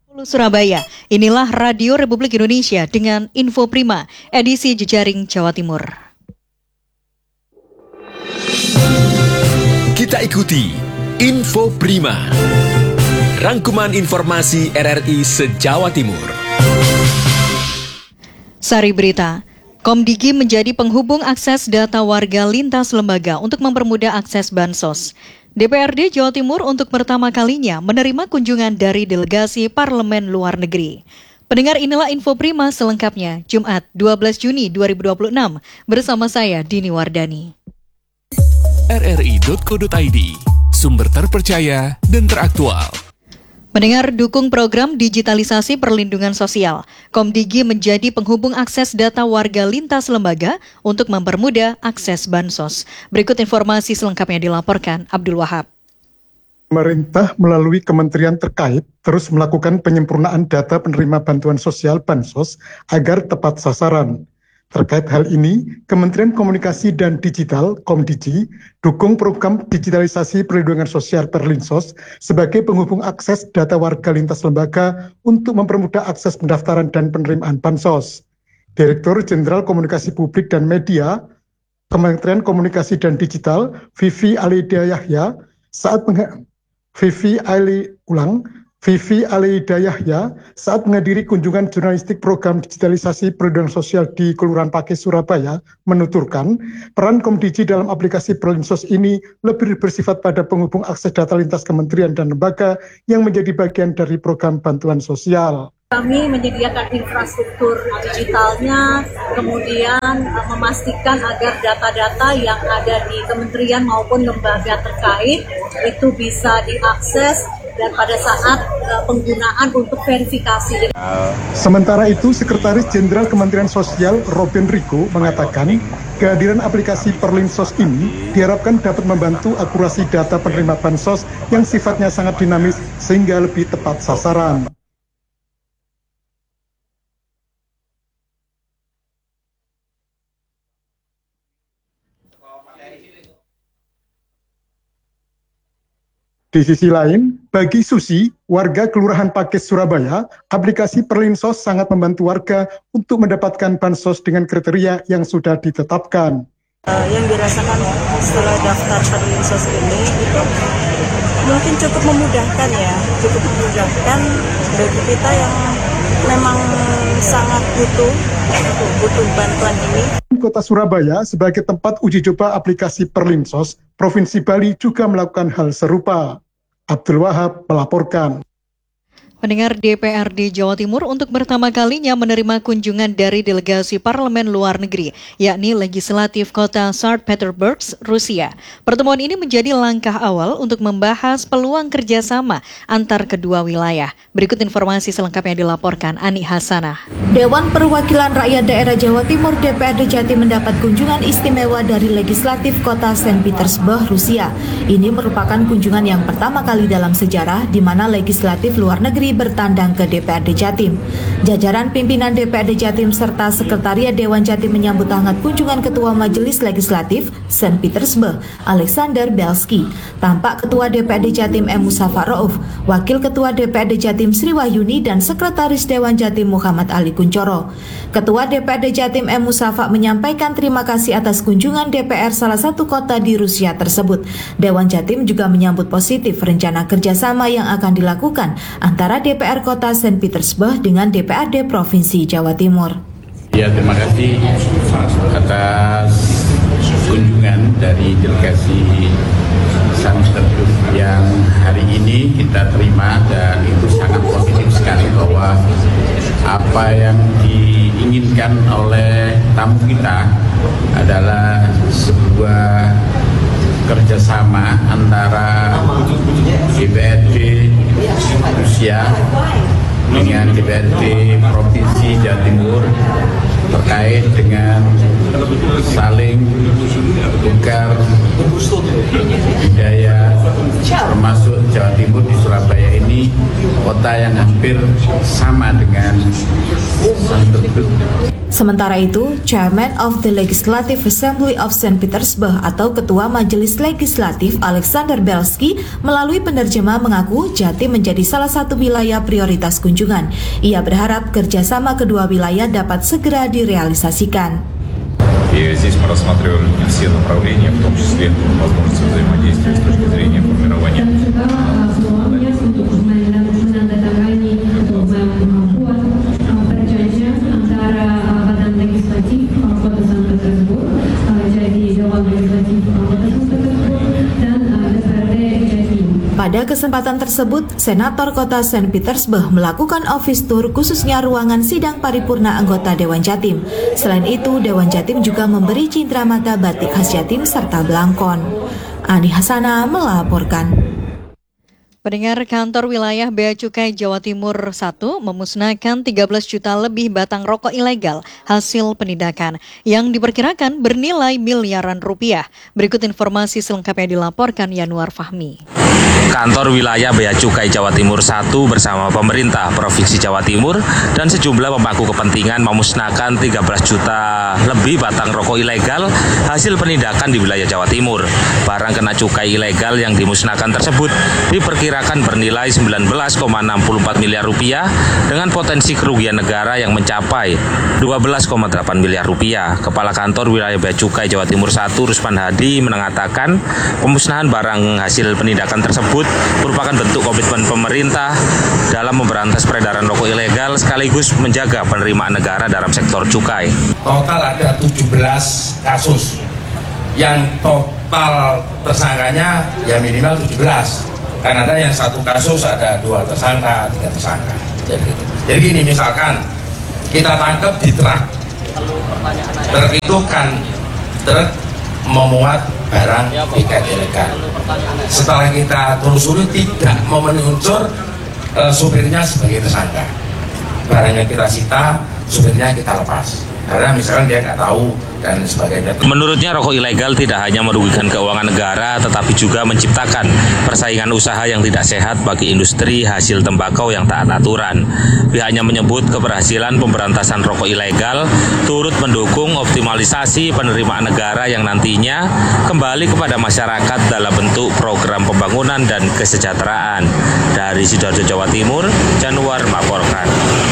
Surabaya, inilah Radio Republik Indonesia dengan Info Prima, edisi Jejaring Jawa Timur. Kita ikuti Info Prima, rangkuman informasi RRI se-Jawa Timur. Sari berita, Komdigi menjadi penghubung akses data warga lintas lembaga untuk mempermudah akses bansos. DPRD Jawa Timur untuk pertama kalinya menerima kunjungan dari delegasi Parlemen Luar Negeri. Pendengar, inilah Info Prima selengkapnya, Jumat 12 Juni 2026, bersama saya Dini Wardani. rri.co.id, sumber terpercaya dan teraktual. Mendengar, dukung program digitalisasi perlindungan sosial. Komdigi menjadi penghubung akses data warga lintas lembaga untuk mempermudah akses bansos. Berikut informasi selengkapnya dilaporkan Abdul Wahab. Pemerintah melalui kementerian terkait terus melakukan penyempurnaan data penerima bantuan sosial bansos agar tepat sasaran. Terkait hal ini, Kementerian Komunikasi dan Digital (Komdigi) dukung program digitalisasi perlindungan sosial Perlinsos sebagai penghubung akses data warga lintas lembaga untuk mempermudah akses pendaftaran dan penerimaan bansos. Direktur Jenderal Komunikasi Publik dan Media, Kementerian Komunikasi dan Digital, Vivi Alida Yahya, saat menghadiri kunjungan jurnalistik program digitalisasi perlindungan sosial di Kelurahan Pakis, Surabaya, menuturkan peran Komdigi dalam aplikasi Perlinsos ini lebih bersifat pada penghubung akses data lintas kementerian dan lembaga yang menjadi bagian dari program bantuan sosial. Kami menyediakan infrastruktur digitalnya, kemudian memastikan agar data-data yang ada di kementerian maupun lembaga terkait itu bisa diakses dan pada saat penggunaan untuk verifikasi. Sementara itu, Sekretaris Jenderal Kementerian Sosial Robin Rigo mengatakan kehadiran aplikasi Perlinsos ini diharapkan dapat membantu akurasi data penerima bansos yang sifatnya sangat dinamis sehingga lebih tepat sasaran. Di sisi lain, bagi Susi, warga Kelurahan Pakis, Surabaya, aplikasi Perlinsos sangat membantu warga untuk mendapatkan bansos dengan kriteria yang sudah ditetapkan. Yang dirasakan setelah daftar Perlinsos ini itu mungkin cukup memudahkan bagi kita yang memang sangat butuh bantuan ini. Kota Surabaya sebagai tempat uji coba aplikasi Perlinsos, Provinsi Bali juga melakukan hal serupa. Abdul Wahab melaporkan. Pendengar, DPRD Jawa Timur untuk pertama kalinya menerima kunjungan dari delegasi Parlemen Luar Negeri, yakni Legislatif Kota St. Petersburg, Rusia. Pertemuan ini menjadi langkah awal untuk membahas peluang kerjasama antar kedua wilayah. Berikut informasi selengkapnya dilaporkan Ani Hasanah. Dewan Perwakilan Rakyat Daerah Jawa Timur DPRD Jatim mendapat kunjungan istimewa dari Legislatif Kota St. Petersburg, Rusia. Ini merupakan kunjungan yang pertama kali dalam sejarah di mana Legislatif Luar Negeri bertandang ke DPRD Jatim. Jajaran pimpinan DPRD Jatim serta Sekretariat Dewan Jatim menyambut hangat kunjungan Ketua Majelis Legislatif St. Petersburg, Alexander Belski. Tampak Ketua DPRD Jatim M. Musafa Rauf, Wakil Ketua DPRD Jatim Sri Wahyuni dan Sekretaris Dewan Jatim Muhammad Ali Kuncoro. Ketua DPRD Jatim M. Musafa menyampaikan terima kasih atas kunjungan DPR salah satu kota di Rusia tersebut. Dewan Jatim juga menyambut positif rencana kerjasama yang akan dilakukan antara DPR Kota St. Petersburg dengan DPRD Provinsi Jawa Timur. Ya, terima kasih atas kunjungan dari delegasi St. Petersburg yang hari ini kita terima, dan itu sangat positif sekali bahwa apa yang diinginkan oleh tamu kita adalah sebuah kerjasama antara DPRD Rusia dengan DPRD Provinsi Jawa Timur terkait dengan saling tukar budaya, termasuk Jawa Timur di Surabaya ini kota yang hampir sama dengan Sankt Petersburg. Sementara itu, Chairman of the Legislative Assembly of St. Petersburg atau Ketua Majelis Legislatif Alexander Belsky melalui penerjemah mengaku Jatim menjadi salah satu wilayah prioritas kunjungan. Ia berharap kerjasama kedua wilayah dapat segera direalisasikan. И здесь мы рассматриваем все направления, в том числе возможности взаимодействия с точки зрения формирования. Pada kesempatan tersebut, Senator Kota St. Petersburg melakukan office tour khususnya ruangan sidang paripurna anggota Dewan Jatim. Selain itu, Dewan Jatim juga memberi cindramata batik khas Jatim serta belangkon. Ani Hasana melaporkan. Pendengar, kantor wilayah Bea Cukai Jawa Timur 1 memusnahkan 13 juta lebih batang rokok ilegal hasil penindakan yang diperkirakan bernilai miliaran rupiah. Berikut informasi selengkapnya dilaporkan Yanuar Fahmi. Kantor wilayah Bea Cukai Jawa Timur 1 bersama pemerintah Provinsi Jawa Timur dan sejumlah pemangku kepentingan memusnahkan 13 juta lebih batang rokok ilegal hasil penindakan di wilayah Jawa Timur. Barang kena cukai ilegal yang dimusnahkan tersebut diperkirakan bernilai 19,64 miliar rupiah dengan potensi kerugian negara yang mencapai 12,8 miliar rupiah. Kepala Kantor Wilayah Bea Cukai Jawa Timur 1 Rusman Hadi mengatakan pemusnahan barang hasil penindakan tersebut merupakan bentuk komitmen pemerintah dalam memberantas peredaran rokok ilegal sekaligus menjaga penerimaan negara dalam sektor cukai. Total ada 17 kasus yang total tersangkanya ya minimal 17. Kan ada yang satu kasus ada 2 tersangka, 3 tersangka. Jadi gini, misalkan kita tangkap di truk itu kan truk memuat barang tiket ilegal. Setelah kita telusuri tidak memenuhi unsur supirnya sebagai tersangka. Barangnya kita sita, supirnya kita lepas. Karena misalkan dia nggak tahu dan sebagainya. Menurutnya rokok ilegal tidak hanya merugikan keuangan negara, tetapi juga menciptakan persaingan usaha yang tidak sehat bagi industri hasil tembakau yang taat aturan. Pihaknya menyebut keberhasilan pemberantasan rokok ilegal turut mendukung optimalisasi penerimaan negara yang nantinya kembali kepada masyarakat dalam bentuk program pembangunan dan kesejahteraan. Dari Sidoarjo, Jawa Timur, Januar melaporkan.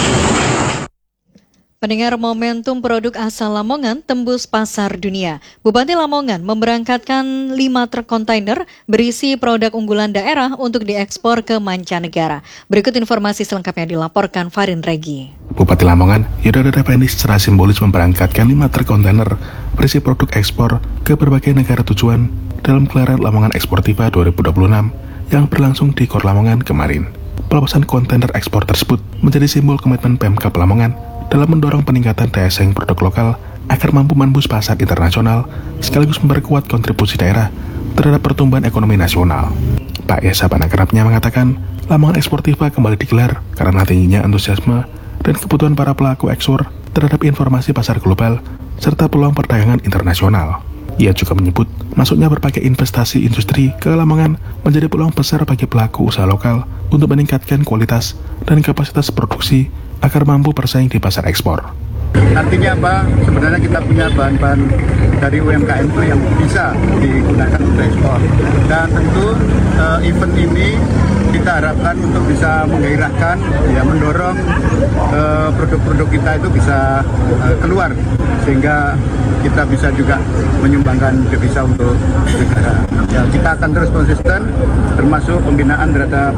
Pendengar, momentum produk asal Lamongan tembus pasar dunia. Bupati Lamongan memberangkatkan 5 truk kontainer berisi produk unggulan daerah untuk diekspor ke mancanegara. Berikut informasi selengkapnya dilaporkan Farin Regi. Bupati Lamongan, Yudhoyono Effendi secara simbolis memberangkatkan 5 truk kontainer berisi produk ekspor ke berbagai negara tujuan dalam gelaran Lamongan Eksportiva 2026 yang berlangsung di Kor Lamongan kemarin. Pelepasan kontainer ekspor tersebut menjadi simbol komitmen Pemkab Lamongan dalam mendorong peningkatan daya saing produk lokal agar mampu menembus pasar internasional sekaligus memperkuat kontribusi daerah terhadap pertumbuhan ekonomi nasional. Pak Yesa Panakerapnya mengatakan Lamongan Eksportiva kembali digelar karena tingginya antusiasme dan kebutuhan para pelaku ekspor terhadap informasi pasar global serta peluang perdagangan internasional. Ia juga menyebut masuknya berbagai investasi industri ke Lamongan menjadi peluang besar bagi pelaku usaha lokal untuk meningkatkan kualitas dan kapasitas produksi agar mampu bersaing di pasar ekspor. Artinya apa? Sebenarnya kita punya bahan-bahan dari UMKM itu yang bisa digunakan untuk ekspor. Dan tentu event ini kita harapkan untuk bisa menggairahkan, ya mendorong produk-produk kita itu bisa keluar sehingga kita bisa juga menyumbangkan devisa untuk negara. Ya, kita akan terus konsisten termasuk pembinaan terhadap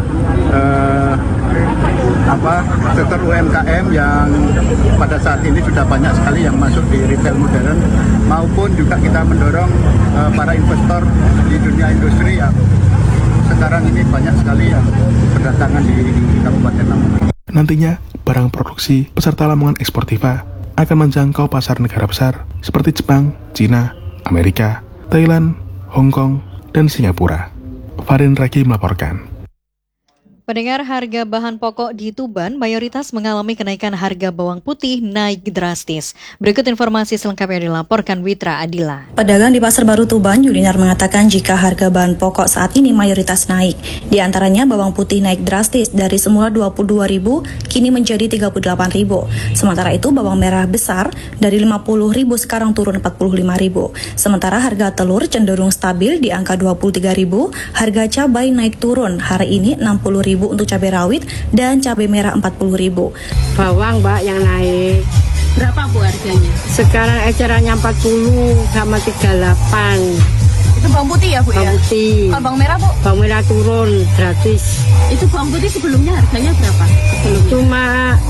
sektor UMKM yang pada saat ini sudah banyak sekali yang masuk di retail modern, maupun juga kita mendorong para investor di dunia industri yang sekarang ini banyak sekali yang berdatangan di Kabupaten Lamongan. Nantinya, barang produksi peserta Lamongan Eksportiva akan menjangkau pasar negara besar seperti Jepang, Cina, Amerika, Thailand, Hong Kong, dan Singapura. Farin Regi melaporkan. Pendengar, harga bahan pokok di Tuban mayoritas mengalami kenaikan harga bawang putih naik drastis. Berikut informasi selengkapnya dilaporkan Witra Adila. Pedagang di Pasar Baru Tuban, Yulinar mengatakan jika harga bahan pokok saat ini mayoritas naik. Di antaranya bawang putih naik drastis dari semula Rp22.000 kini menjadi Rp38.000. Sementara itu bawang merah besar dari Rp50.000 sekarang turun Rp45.000. Sementara harga telur cenderung stabil di angka Rp23.000. Harga cabai naik turun hari ini Rp60.000 untuk cabai rawit dan cabai merah Rp40.000. Bawang Mbak yang naik. Berapa Bu harganya? Sekarang ecerannya 40 sama 38. Itu bawang putih ya Bu bawang ya? Putih. Kalau bawang merah Bu? Bawang merah turun gratis. Itu bawang putih sebelumnya harganya berapa? Cuma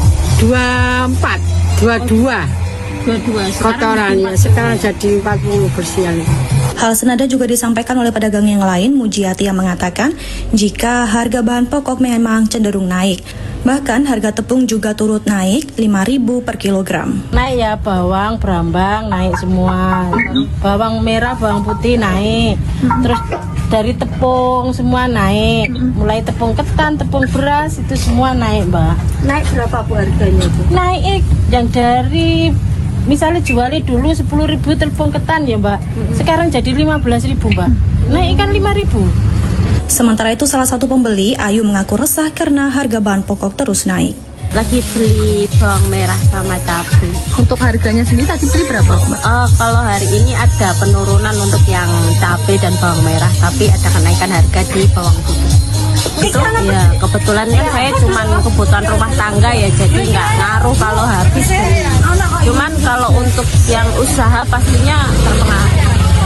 22 kotorannya. Sekarang jadi 40 bersihan. Hal senada juga disampaikan oleh pedagang yang lain. Mujiati yang mengatakan jika harga bahan pokok memang cenderung naik. Bahkan harga tepung juga turut naik Rp5.000 per kilogram. Naik ya, bawang, berambang naik semua. Bawang merah, bawang putih naik. Terus dari tepung semua naik. Mulai tepung ketan, tepung beras itu semua naik Mbak. Naik berapa Bu harganya itu? Naik yang dari misalnya jualnya dulu 10.000 tepung ketan ya Mbak. Sekarang jadi 15.000 Mbak. Naik kan 5.000. Sementara itu salah satu pembeli, Ayu, mengaku resah karena harga bahan pokok terus naik. Lagi beli bawang merah sama cabai. Untuk harganya sendiri tadi beli berapa Mbak? Kalau hari ini ada penurunan untuk yang cabai dan bawang merah, tapi ada kenaikan harga di bawang putih. Itu ya kebetulan kan saya cuma kebutuhan rumah tangga ya, jadi nggak ngaruh kalau habis. Cuman kalau untuk yang usaha pastinya terpengaruh.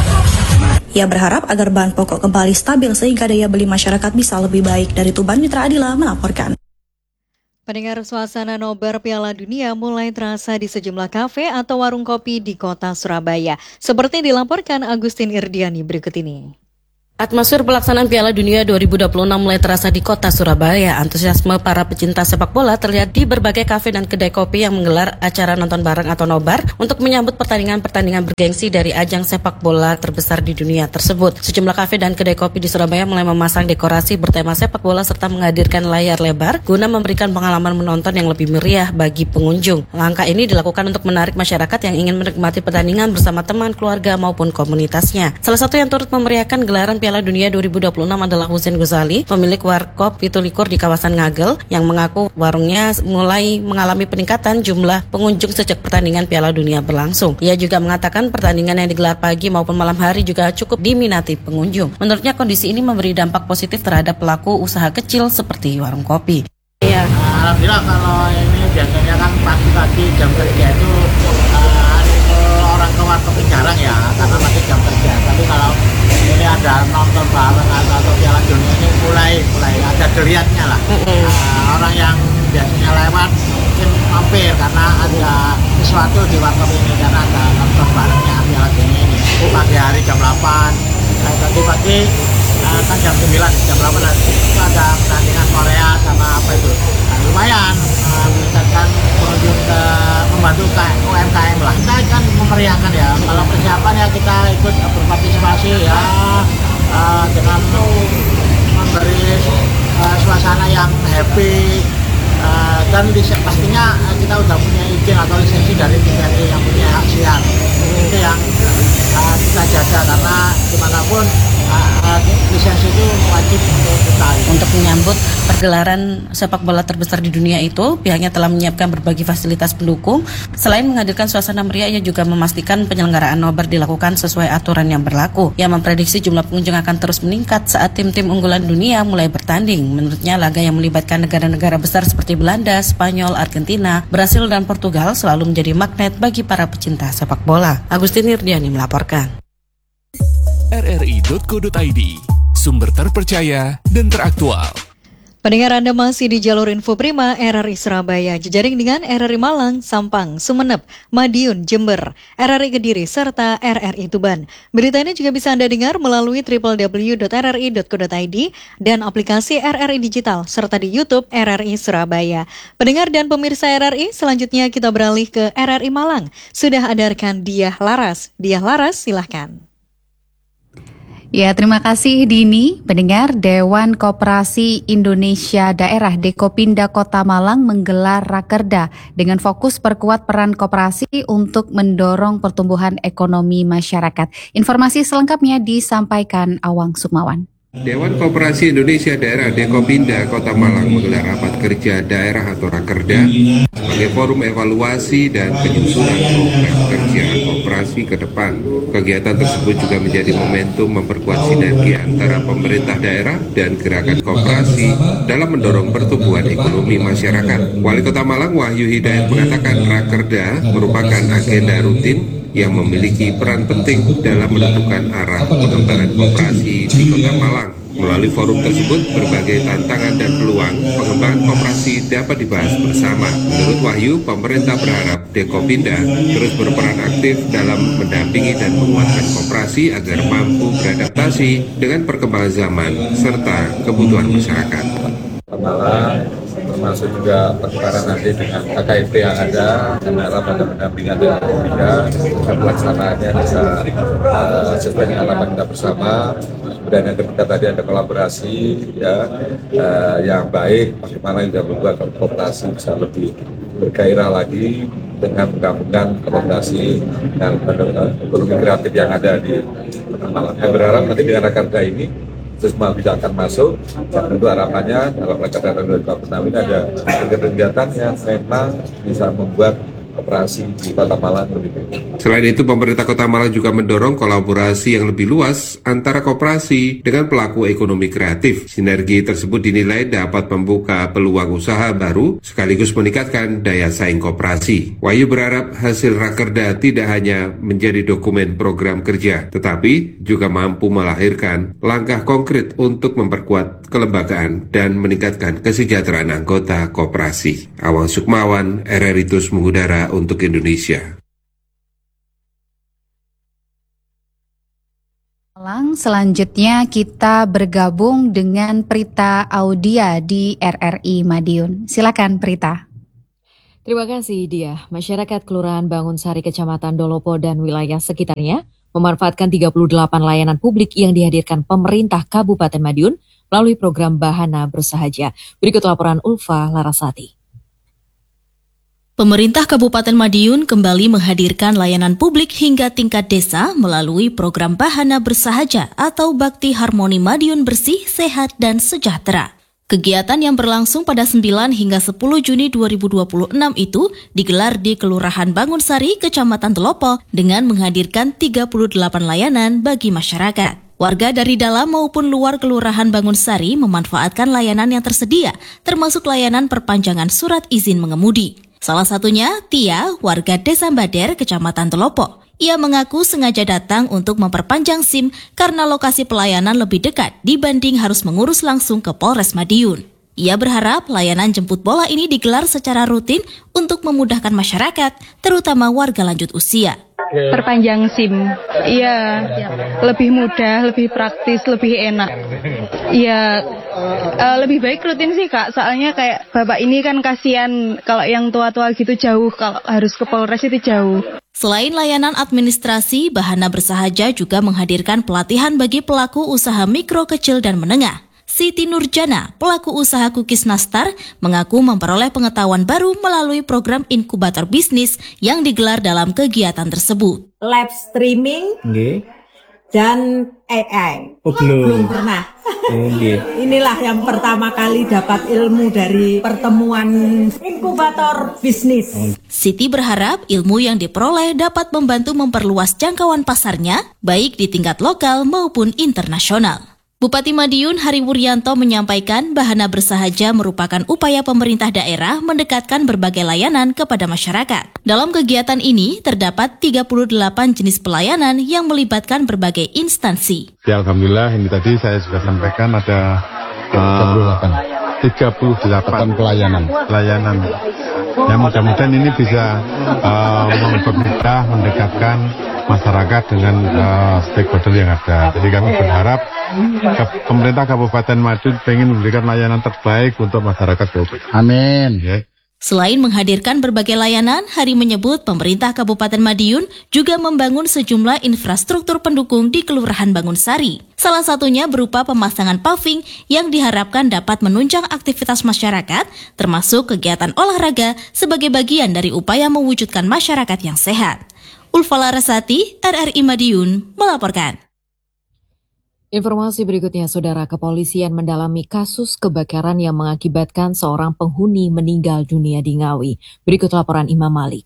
Ia berharap agar bahan pokok kembali stabil sehingga daya beli masyarakat bisa lebih baik. Dari Tuban, Mitra Adila melaporkan. Pendengar, suasana nobar Piala Dunia mulai terasa di sejumlah kafe atau warung kopi di kota Surabaya. Seperti dilaporkan Agustin Irdiani berikut ini. Atmosfer pelaksanaan Piala Dunia 2026 mulai terasa di kota Surabaya. Antusiasme para pecinta sepak bola terlihat di berbagai kafe dan kedai kopi yang menggelar acara nonton bareng atau nobar untuk menyambut pertandingan-pertandingan bergengsi dari ajang sepak bola terbesar di dunia tersebut. Sejumlah kafe dan kedai kopi di Surabaya mulai memasang dekorasi bertema sepak bola serta menghadirkan layar lebar guna memberikan pengalaman menonton yang lebih meriah bagi pengunjung. Langkah ini dilakukan untuk menarik masyarakat yang ingin menikmati pertandingan bersama teman, keluarga maupun komunitasnya. Salah satu yang turut memeriahkan gelaran Piala Dunia 2026 adalah Husein Ghazali, pemilik warkop Pitu Likur di kawasan Ngagel, yang mengaku warungnya mulai mengalami peningkatan jumlah pengunjung sejak pertandingan Piala Dunia berlangsung. Ia juga mengatakan pertandingan yang digelar pagi maupun malam hari juga cukup diminati pengunjung. Menurutnya kondisi ini memberi dampak positif terhadap pelaku usaha kecil seperti warung kopi. Iya. Alhamdulillah kalau ini biasanya kan pagi-pagi jam kerja itu orang ke warkop jarang ya, karena masih jam kerja. Tapi kalau ini ada nonton bareng atau Piala Dunia ini mulai ada dilihatnya lah. Orang yang biasanya lewat mungkin mampir karena ada sesuatu di warkop ini, karena ada nonton barengnya Piala Dunia ini. Pagi hari jam 8, tadi pagi kan jam 9, jam 8 itu ada pertandingan Korea sama apa itu. Lumayan meningkatkan pengunjung ke membantu UMKM lah. Kita kan memeriahkan ya. Kalau persiapan ya kita ikut berpartisipasi ya dengan memberi suasana yang happy dan pastinya kita udah punya izin atau lisensi dari TVRI yang punya hak siar. Itu yang kita jaga karena dimanapun lisensi itu wajib untuk kita. Untuk menyambut pergelaran sepak bola terbesar di dunia itu, pihaknya telah menyiapkan berbagai fasilitas pendukung. Selain menghadirkan suasana meriah, ia juga memastikan penyelenggaraan nobar dilakukan sesuai aturan yang berlaku. Ia memprediksi jumlah pengunjung akan terus meningkat saat tim-tim unggulan dunia mulai bertanding. Menurutnya, laga yang melibatkan negara-negara besar seperti Belanda, Spanyol, Argentina, Brasil, dan Portugal selalu menjadi magnet bagi para pecinta sepak bola. Agustin Irdiani melaporkan. rri.co.id, sumber terpercaya dan teraktual. Pendengar, Anda masih di jalur Info Prima RRI Surabaya, jejaring dengan RRI Malang, Sampang, Sumeneb, Madiun, Jember, RRI Kediri, serta RRI Tuban. Berita ini juga bisa Anda dengar melalui www.rri.co.id dan aplikasi RRI Digital, serta di YouTube RRI Surabaya. Pendengar dan pemirsa RRI, selanjutnya kita beralih ke RRI Malang. Sudah ada rekan Diah Laras. Diah Laras, silahkan. Ya, terima kasih Dini. Pendengar, Dewan Koperasi Indonesia Daerah Dekopinda Kota Malang menggelar Rakerda dengan fokus perkuat peran koperasi untuk mendorong pertumbuhan ekonomi masyarakat. Informasi selengkapnya disampaikan Awang Sukmawan. Dewan Koperasi Indonesia Daerah Dekopinda Kota Malang menggelar rapat kerja daerah atau Rakerda sebagai forum evaluasi dan penyusunan program kerja koperasi ke depan. Kegiatan tersebut juga menjadi momentum memperkuat sinergi antara pemerintah daerah dan gerakan koperasi dalam mendorong pertumbuhan ekonomi masyarakat. Wali Kota Malang Wahyu Hidayat mengatakan Rakerda merupakan agenda rutin yang memiliki peran penting dalam menentukan arah pengembangan koperasi di Kota Malang. Melalui forum tersebut, berbagai tantangan dan peluang pengembangan koperasi dapat dibahas bersama. Menurut Wahyu, pemerintah berharap Dekopinda terus berperan aktif dalam mendampingi dan menguatkan koperasi agar mampu beradaptasi dengan perkembangan zaman serta kebutuhan masyarakat. Malang termasuk juga pertukaran nanti dengan KKIP yang ada dan pada pendampingan dengan Dekopinda dan pelaksanaannya bisa sesuai dengan harapan kita bersama. Dan yang ketiga tadi ada kolaborasi yang baik, bagaimana kita membuat koperasi bisa lebih bergairah lagi dengan menggabungkan koperasi dan ekonomi kreatif yang ada di Malang. Saya berharap nanti dengan Rakerda ini semua bisa akan masuk, dan tentu harapannya dalam Rakerda 2026 ini ada kegiatan yang memang bisa membuat koperasi di Kota Malang lebih baik. Selain itu, pemerintah Kota Malang juga mendorong kolaborasi yang lebih luas antara koperasi dengan pelaku ekonomi kreatif. Sinergi tersebut dinilai dapat membuka peluang usaha baru sekaligus meningkatkan daya saing koperasi. Wahyu berharap hasil Rakerda tidak hanya menjadi dokumen program kerja, tetapi juga mampu melahirkan langkah konkret untuk memperkuat kelembagaan dan meningkatkan kesejahteraan anggota koperasi. Awang Sukmawan, RRI Terus Mengudara untuk Indonesia. Selanjutnya kita bergabung dengan Prita Audia di RRI Madiun. Silakan Prita. Terima kasih Dia. Masyarakat Kelurahan Bangunsari Kecamatan Dolopo dan wilayah sekitarnya memanfaatkan 38 layanan publik yang dihadirkan pemerintah Kabupaten Madiun melalui program Bahana Bersahaja. Berikut laporan Ulfa Larasati. Pemerintah Kabupaten Madiun kembali menghadirkan layanan publik hingga tingkat desa melalui program Bahana Bersahaja atau Bakti Harmoni Madiun Bersih, Sehat, dan Sejahtera. Kegiatan yang berlangsung pada 9 hingga 10 Juni 2026 itu digelar di Kelurahan Bangunsari, Kecamatan Telopo dengan menghadirkan 38 layanan bagi masyarakat. Warga dari dalam maupun luar Kelurahan Bangunsari memanfaatkan layanan yang tersedia, termasuk layanan perpanjangan surat izin mengemudi. Salah satunya Tia, warga Desa Bader, Kecamatan Telopo. Ia mengaku sengaja datang untuk memperpanjang SIM karena lokasi pelayanan lebih dekat dibanding harus mengurus langsung ke Polres Madiun. Ia berharap layanan jemput bola ini digelar secara rutin untuk memudahkan masyarakat, terutama warga lanjut usia. Perpanjang SIM, iya, lebih mudah, lebih praktis, lebih enak. Iya, lebih baik rutin sih Kak, soalnya kayak bapak ini kan kasihan kalau yang tua-tua gitu jauh, kalau harus ke Polres itu jauh. Selain layanan administrasi, Bahana Bersahaja juga menghadirkan pelatihan bagi pelaku usaha mikro, kecil, dan menengah. Siti Nurjana, pelaku usaha kukis nastar, mengaku memperoleh pengetahuan baru melalui program inkubator bisnis yang digelar dalam kegiatan tersebut. Live streaming dan AI. Belum pernah. Inilah yang pertama kali dapat ilmu dari pertemuan inkubator bisnis. Siti berharap ilmu yang diperoleh dapat membantu memperluas jangkauan pasarnya, baik di tingkat lokal maupun internasional. Bupati Madiun Hari Wuryanto menyampaikan Bahana Bersahaja merupakan upaya pemerintah daerah mendekatkan berbagai layanan kepada masyarakat. Dalam kegiatan ini terdapat 38 jenis pelayanan yang melibatkan berbagai instansi. Ya, alhamdulillah ini tadi saya sudah sampaikan ada 38 pelayanan. Ya, mudah-mudahan ini bisa mempermudah, mendekatkan masyarakat dengan stakeholder yang ada. Jadi kami berharap pemerintah Kabupaten Madiun ingin memberikan layanan terbaik untuk masyarakat. Amin. Ya. Selain menghadirkan berbagai layanan, Hari menyebut pemerintah Kabupaten Madiun juga membangun sejumlah infrastruktur pendukung di Kelurahan Bangunsari. Salah satunya berupa pemasangan paving yang diharapkan dapat menunjang aktivitas masyarakat, termasuk kegiatan olahraga sebagai bagian dari upaya mewujudkan masyarakat yang sehat. Ulfa Larasati, RRI Madiun, melaporkan. Informasi berikutnya, Saudara, kepolisian mendalami kasus kebakaran yang mengakibatkan seorang penghuni meninggal dunia di Ngawi. Berikut laporan Imam Malik.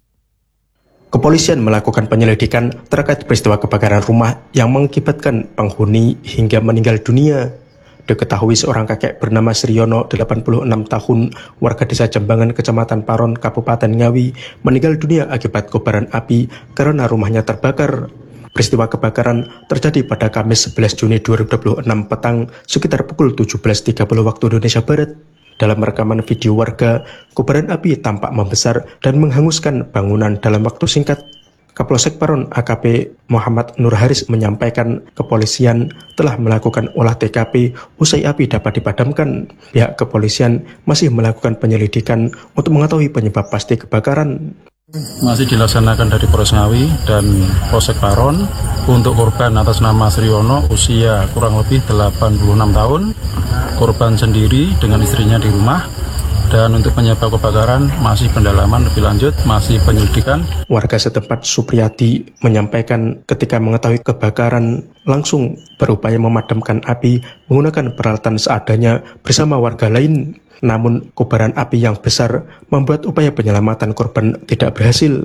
Kepolisian melakukan penyelidikan terkait peristiwa kebakaran rumah yang mengakibatkan penghuni hingga meninggal dunia. Diketahui seorang kakek bernama Sriono, 86 tahun, warga desa Jembangan, Kecamatan Paron, Kabupaten Ngawi, meninggal dunia akibat kobaran api karena rumahnya terbakar. Peristiwa kebakaran terjadi pada Kamis 11 Juni 2026 petang sekitar pukul 17.30 waktu Indonesia Barat. Dalam rekaman video warga, kobaran api tampak membesar dan menghanguskan bangunan dalam waktu singkat. Kapolsek Paron AKP Muhammad Nur Haris menyampaikan kepolisian telah melakukan olah TKP usai api dapat dipadamkan. Pihak kepolisian masih melakukan penyelidikan untuk mengetahui penyebab pasti kebakaran. Masih dilaksanakan dari Polres Ngawi dan Polsek Paron untuk korban atas nama Sriono usia kurang lebih 86 tahun. Korban sendiri dengan istrinya di rumah. Dan untuk penyebab kebakaran masih pendalaman lebih lanjut, masih penyelidikan. Warga setempat Supriyati menyampaikan ketika mengetahui kebakaran langsung berupaya memadamkan api menggunakan peralatan seadanya bersama warga lain. Namun kobaran api yang besar membuat upaya penyelamatan korban tidak berhasil.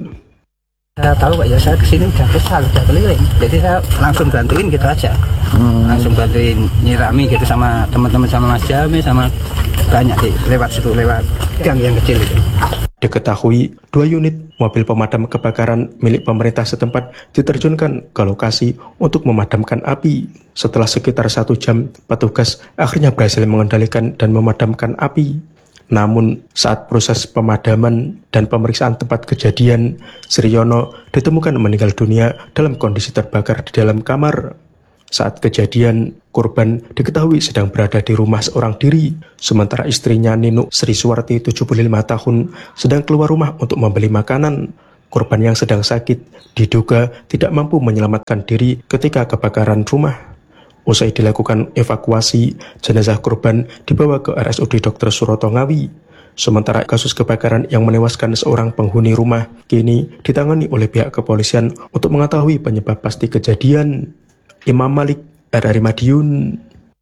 Saya tahu Pak ya, saya kesini udah kesal, udah keliling, jadi saya langsung bantuin gitu aja. Langsung bantuin nyirami gitu sama teman-teman, sama Mas Jami, sama banyak sih lewat situ, lewat gang yang kecil itu. Diketahui 2 unit mobil pemadam kebakaran milik pemerintah setempat diterjunkan ke lokasi untuk memadamkan api. Setelah sekitar 1 jam, petugas akhirnya berhasil mengendalikan dan memadamkan api. Namun saat proses pemadaman dan pemeriksaan tempat kejadian, Sriono ditemukan meninggal dunia dalam kondisi terbakar di dalam kamar. Saat kejadian, korban diketahui sedang berada di rumah seorang diri, sementara istrinya Ninu Sri Suwarti 75 tahun sedang keluar rumah untuk membeli makanan. Korban yang sedang sakit diduga tidak mampu menyelamatkan diri ketika kebakaran rumah. Usai dilakukan evakuasi, jenazah korban dibawa ke RSUD Dr. Suroto Ngawi. Sementara kasus kebakaran yang menewaskan seorang penghuni rumah kini ditangani oleh pihak kepolisian untuk mengetahui penyebab pasti kejadian. Imam Malik, RRI Madiun.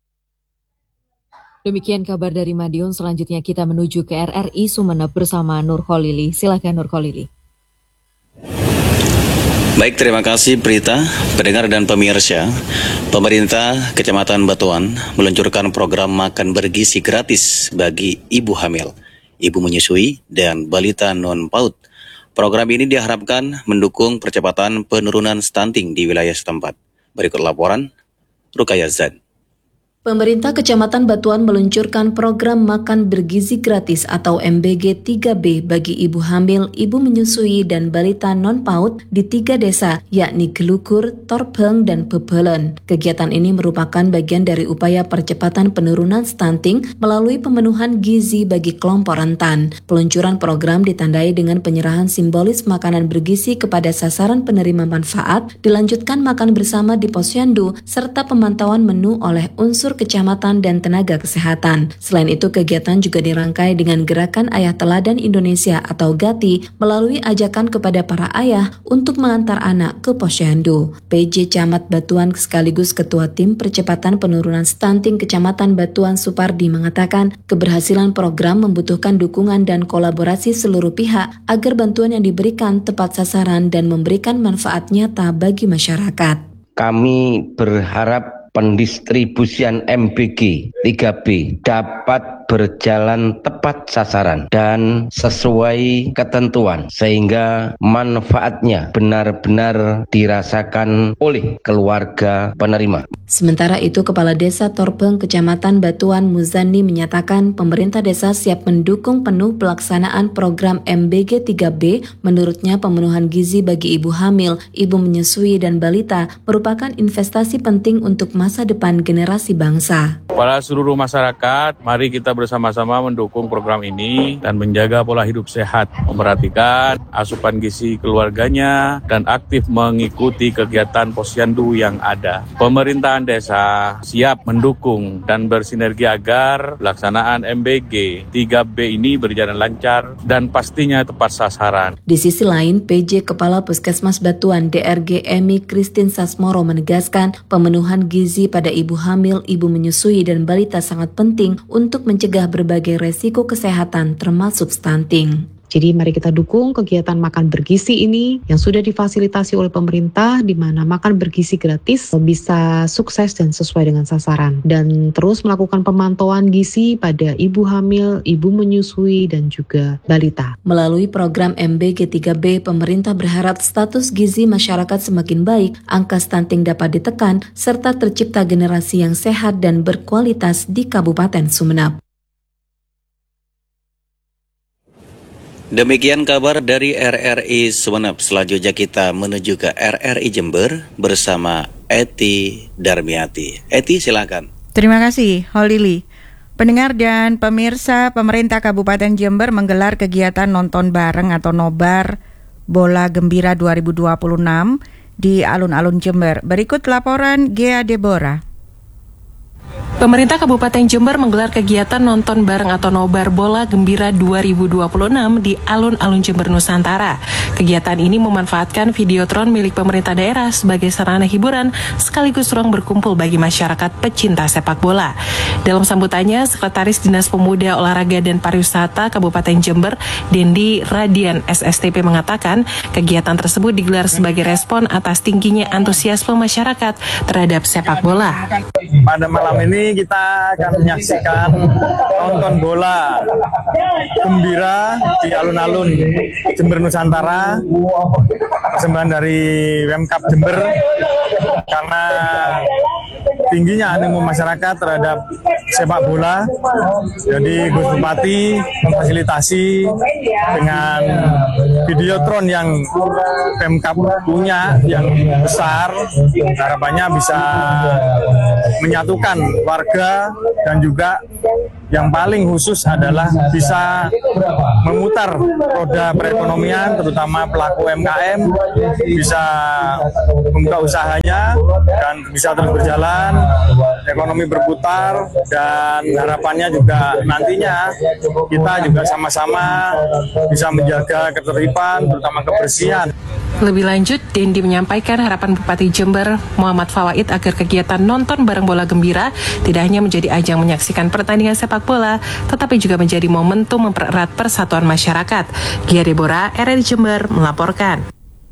Demikian kabar dari Madiun. Selanjutnya kita menuju ke RRI Sumeneb bersama Nur Kholili. Silakan Nur Kholili. Baik, terima kasih Prita, pendengar dan pemirsa. Pemerintah Kecamatan Batuan meluncurkan program makan bergizi gratis bagi ibu hamil, ibu menyusui, dan balita non-PAUD. Program ini diharapkan mendukung percepatan penurunan stunting di wilayah setempat. Berikut laporan Rukaya Zan. Pemerintah Kecamatan Batuan meluncurkan program makan bergizi gratis atau MBG 3B bagi ibu hamil, ibu menyusui, dan balita non-PAUD di 3 desa, yakni Gelukur, Torbeng, dan Bebelen. Kegiatan ini merupakan bagian dari upaya percepatan penurunan stunting melalui pemenuhan gizi bagi kelompok rentan. Peluncuran program ditandai dengan penyerahan simbolis makanan bergizi kepada sasaran penerima manfaat, dilanjutkan makan bersama di posyandu, serta pemantauan menu oleh unsur kecamatan dan tenaga kesehatan. Selain itu, kegiatan juga dirangkai dengan Gerakan Ayah Teladan Indonesia atau GATI melalui ajakan kepada para ayah untuk mengantar anak ke posyandu. PJ Camat Batuan sekaligus Ketua Tim Percepatan Penurunan Stunting Kecamatan Batuan Supardi mengatakan keberhasilan program membutuhkan dukungan dan kolaborasi seluruh pihak agar bantuan yang diberikan tepat sasaran dan memberikan manfaat nyata bagi masyarakat. Kami berharap pendistribusian MBG 3B dapat berjalan tepat sasaran dan sesuai ketentuan sehingga manfaatnya benar-benar dirasakan oleh keluarga penerima. Sementara itu, Kepala Desa Torbeng Kecamatan Batuan Muzani menyatakan pemerintah desa siap mendukung penuh pelaksanaan program MBG 3B. Menurutnya, pemenuhan gizi bagi ibu hamil, ibu menyusui, dan balita merupakan investasi penting untuk masa depan generasi bangsa. Para seluruh masyarakat, mari kita bersama-sama mendukung program ini dan menjaga pola hidup sehat, memperhatikan asupan gizi keluarganya, dan aktif mengikuti kegiatan posyandu yang ada. Pemerintahan desa siap mendukung dan bersinergi agar pelaksanaan MBG 3B ini berjalan lancar dan pastinya tepat sasaran. Di sisi lain, PJ Kepala Puskesmas Batuan DRG Emi Kristin Sasmoro menegaskan pemenuhan gizi pada ibu hamil, ibu menyusui, dan balita sangat penting untuk mencegah berbagai resiko kesehatan termasuk stunting. Jadi mari kita dukung kegiatan makan bergizi ini yang sudah difasilitasi oleh pemerintah, di mana makan bergizi gratis bisa sukses dan sesuai dengan sasaran. Dan terus melakukan pemantauan gizi pada ibu hamil, ibu menyusui, dan juga balita. Melalui program MBG 3B, pemerintah berharap status gizi masyarakat semakin baik, angka stunting dapat ditekan, serta tercipta generasi yang sehat dan berkualitas di Kabupaten Sumeneb. Demikian kabar dari RRI Sumeneb. Selanjutnya kita menuju ke RRI Jember bersama Eti Darmiati. Eti, silakan. Terima kasih, Holili. Pendengar dan pemirsa, pemerintah Kabupaten Jember menggelar kegiatan nonton bareng atau nobar Bola Gembira 2026 di alun-alun Jember. Berikut laporan Gea Deborah. Pemerintah Kabupaten Jember menggelar kegiatan nonton bareng atau nobar Bola Gembira 2026 di alun-alun Jember Nusantara. Kegiatan ini memanfaatkan videotron milik pemerintah daerah sebagai sarana hiburan sekaligus ruang berkumpul bagi masyarakat pecinta sepak bola. Dalam sambutannya, Sekretaris Dinas Pemuda, Olahraga dan Pariwisata Kabupaten Jember, Dendi Radian SSTP mengatakan, kegiatan tersebut digelar sebagai respon atas tingginya antusiasme masyarakat terhadap sepak bola. Pada malam ini kita akan menyaksikan nonton bola gembira di alun-alun Jember Nusantara, persembahan dari Pemkab Jember, karena tingginya animo masyarakat terhadap sepak bola. Jadi Gus Bupati memfasilitasi dengan videotron yang Pemkab punya yang besar, harapannya bisa menyatukan warga dan juga yang paling khusus adalah bisa memutar roda perekonomian, terutama pelaku UMKM bisa membuka usahanya dan bisa terus berjalan, ekonomi berputar, dan harapannya juga nantinya kita juga sama-sama bisa menjaga ketertiban, terutama kebersihan. Lebih lanjut, Dendi menyampaikan harapan Bupati Jember Muhammad Fawaid agar kegiatan nonton bareng bola gembira tidak hanya menjadi ajang menyaksikan pertandingan sepak bola, tetapi juga menjadi momentum mempererat persatuan masyarakat. Gia Deborah, RRI Jember melaporkan.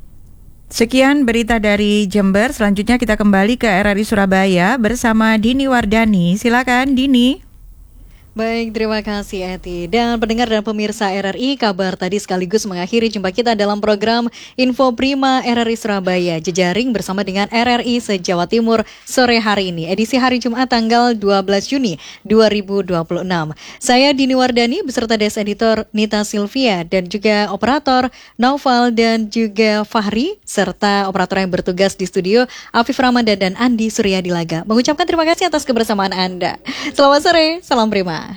Sekian berita dari Jember. Selanjutnya kita kembali ke RRI Surabaya bersama Dini Wardani. Silakan, Dini. Baik, terima kasih Eti. Dan pendengar dan pemirsa RRI, kabar tadi sekaligus mengakhiri jumpa kita dalam program Info Prima RRI Surabaya, jejaring bersama dengan RRI se-Jawa Timur sore hari ini, edisi hari Jumat tanggal 12 Juni 2026. Saya Dini Wardani beserta Desk Editor Nita Silvia dan juga operator Naufal dan juga Fahri, serta operator yang bertugas di studio Afif Ramadan dan Andi Suryadilaga. Mengucapkan terima kasih atas kebersamaan Anda. Selamat sore, salam Prima.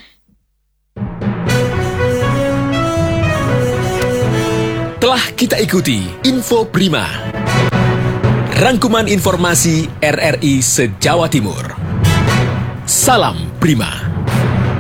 Telah kita ikuti Info Prima, rangkuman informasi RRI se-Jawa Timur. Salam Prima.